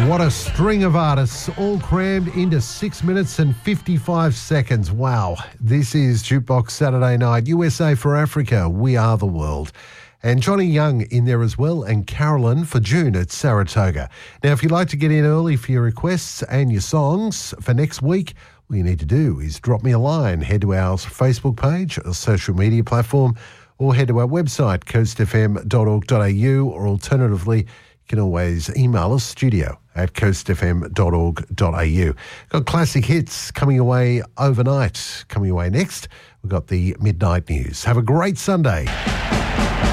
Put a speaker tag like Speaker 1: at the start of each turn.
Speaker 1: What a string of artists, all crammed into 6 minutes and 55 seconds. Wow. This is Jukebox Saturday Night. USA for Africa, We Are the World. And Johnny Young in there as well, and Carolyn for June at Saratoga. Now, if you'd like to get in early for your requests and your songs for next week, all you need to do is drop me a line. Head to our Facebook page, a social media platform, or head to our website, coastfm.org.au, or alternatively, you can always email us, studio@coastfm.org.au. Got classic hits coming away overnight. Coming away next, we've got the Midnight News. Have a great Sunday.